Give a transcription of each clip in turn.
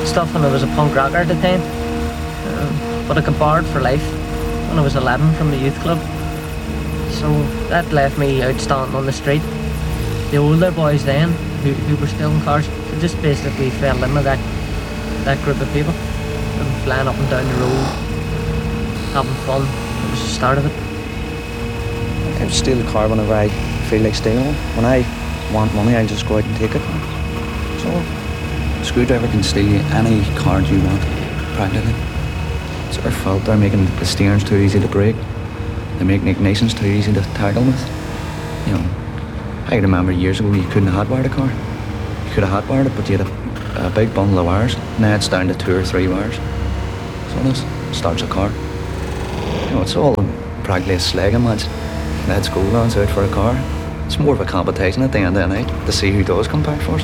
stuff and I was a punk rocker at the time. But I got barred for life when I was 11 from the youth club. So that left me out standing on the street. The older boys then, who were still in cars, they just basically fell in with that group of people. And flying up and down the road, having fun. It was the start of it. I would steal a car whenever I feel like stealing one. When I want money, I'll just go out and take it. So, a screwdriver can steal you any card you want, practically. It's their fault. They're making the steerings too easy to break. They make the ignitions too easy to tackle with. You know, I remember years ago you couldn't hotwire the car. You could have hotwired it, but you had a big bundle of wires. Now it's down to 2 or 3 wires. So this starts a car. You know, it's all practically a slagging match. Let's go, lads, out for a car. It's more of a competition at the end of the night to see who does come back first.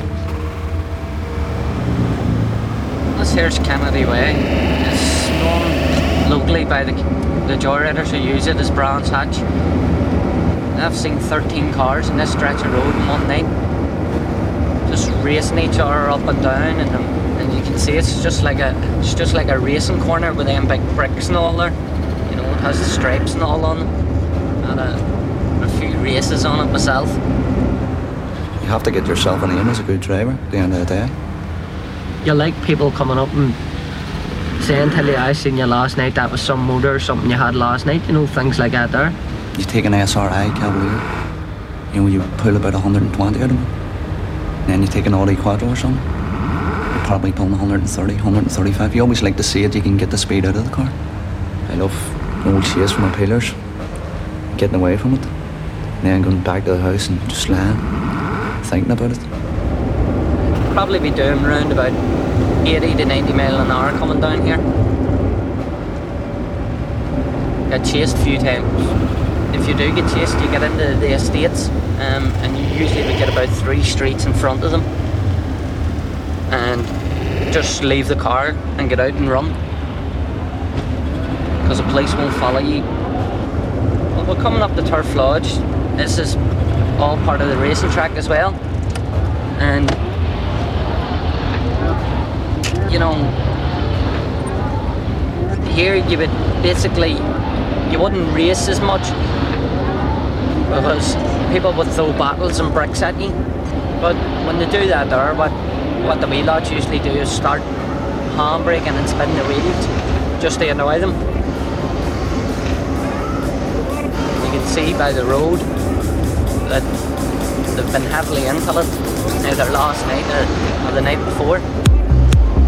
This here's Kennedy Way. It's known locally by the joyriders who use it as Brands Hatch. I've seen 13 cars in this stretch of road in one night, just racing each other up and down, and you can see it's just like a racing corner with them big bricks and all there. You know, it has the stripes and all on them, and a few races on it myself. You have to get yourself an aim as a good driver at the end of the day. You like people coming up and saying to you, I seen you last night, that was some motor or something you had last night, you know, things like that there. You take an SRI Cavalier, you know, you pull about 120 out of it. And then you take an Audi Quattro or something, you're probably pulling 130, 135. You always like to see it, you can get the speed out of the car. I love the old chase from the pillars, getting away from it, and then going back to the house and just lying, thinking about it. Probably be doing around about 80 to 90 mile an hour coming down here. Got chased a few times. If you do get chased, you get into the estates, and you usually would get about 3 streets in front of them, and just leave the car and get out and run, because the police won't follow you. Well, we're coming up to Turf Lodge. This is all part of the racing track as well, and you know, here you would basically, you wouldn't race as much because people would throw bottles and bricks at you. But when they do that there, what the wheel lads usually do is start handbraking and spinning the wheels just to annoy them. You can see by the road that they've been heavily into it, either last night or the night before.